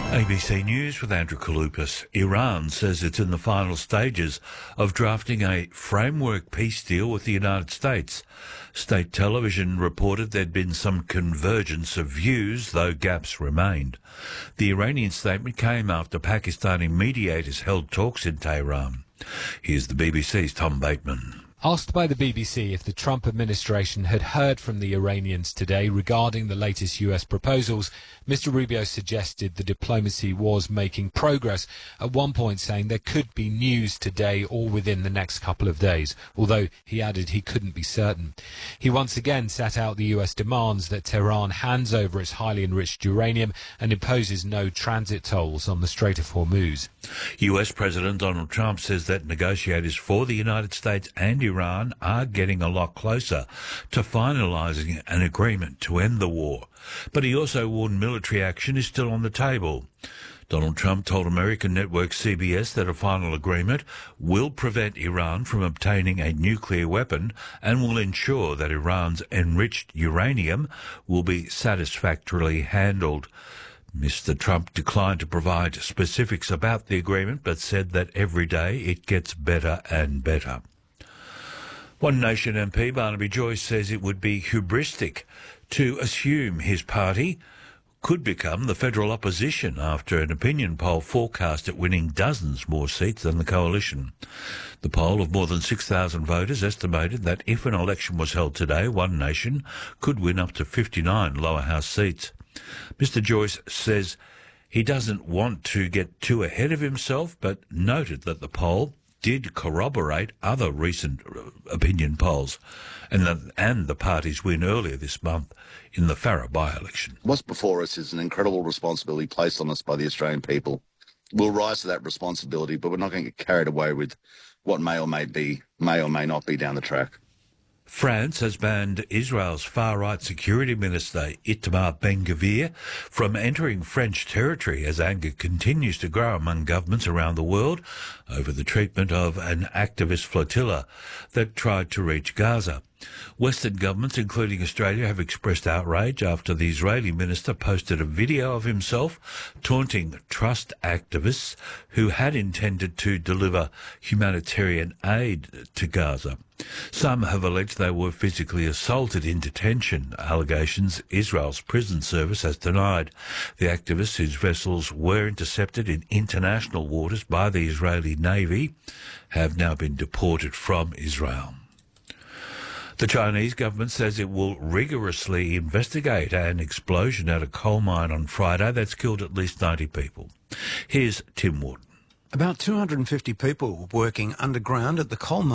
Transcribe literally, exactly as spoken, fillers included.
A B C News with Andrew Kaloupas. Iran says it's in the final stages of drafting a framework peace deal with the United States. State television reported there'd been some convergence of views, though gaps remained. The Iranian statement came after Pakistani mediators held talks in Tehran. Here's the B B C's Tom Bateman. Asked by the B B C if the Trump administration had heard from the Iranians today regarding the latest U S proposals, Mister Rubio suggested the diplomacy was making progress, at one point saying there could be news today or within the next couple of days, although he added he couldn't be certain. He once again set out the U S demands that Tehran hands over its highly enriched uranium and imposes no transit tolls on the Strait of Hormuz. U S President Donald Trump says that negotiators for the United States and Iran are getting a lot closer to finalising an agreement to end the war. But he also warned military action is still on the table. Donald Trump told American network C B S that a final agreement will prevent Iran from obtaining a nuclear weapon and will ensure that Iran's enriched uranium will be satisfactorily handled. Mister Trump declined to provide specifics about the agreement, but said that every day it gets better and better. One Nation M P Barnaby Joyce says it would be hubristic to assume his party could become the federal opposition after an opinion poll forecast it winning dozens more seats than the coalition. The poll of more than six thousand voters estimated that if an election was held today, One Nation could win up to fifty-nine lower house seats. Mister Joyce says he doesn't want to get too ahead of himself, but noted that the poll did corroborate other recent opinion polls and the, and the party's win earlier this month in the Farrer by-election. What's before us is an incredible responsibility placed on us by the Australian people. We'll rise to that responsibility, but we're not going to get carried away with what may or may be, may or may not be down the track. France has banned Israel's far-right security minister Itamar Ben-Gvir from entering French territory as anger continues to grow among governments around the world over the treatment of an activist flotilla that tried to reach Gaza. Western governments, including Australia, have expressed outrage after the Israeli minister posted a video of himself taunting trust activists who had intended to deliver humanitarian aid to Gaza. Some have alleged they were physically assaulted in detention, allegations Israel's prison service has denied. The activists, whose vessels were intercepted in international waters by the Israeli Navy, have now been deported from Israel. The Chinese government says it will rigorously investigate an explosion at a coal mine on Friday that's killed at least ninety people. Here's Tim Wharton. About two hundred fifty people working underground at the coal mine